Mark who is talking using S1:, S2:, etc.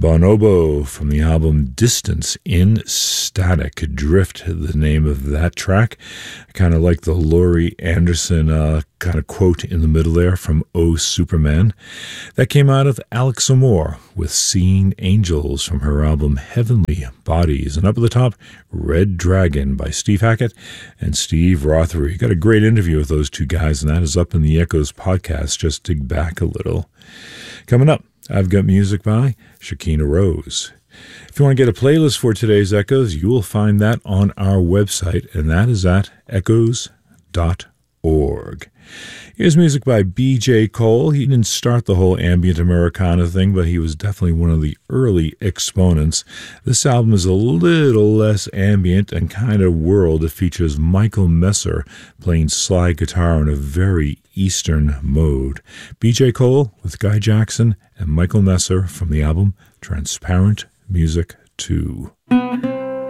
S1: Bonobo from the album Distance in Static Drift, the name of that track. I kind of like the Laurie Anderson kind of quote in the middle there from Oh Superman. That came out of Alex Amore with Seeing Angels from her album Heavenly Bodies. And up at the top, Red Dragon by Steve Hackett and Steve Rothery. Got a great interview with those two guys, and that is up in the Echoes podcast. Just dig back a little. Coming up, I've got music by Shakina Rose. If you want to get a playlist for today's Echoes, you will find that on our website, and that is at echoes.org. Here's music by B.J. Cole. He didn't start the whole ambient Americana thing, but he was definitely one of the early exponents. This album is a little less ambient and kind of world. It features Michael Messer playing slide guitar in a very Eastern mode. B.J. Cole with Guy Jackson and Michael Messer from the album Transparent Music 2.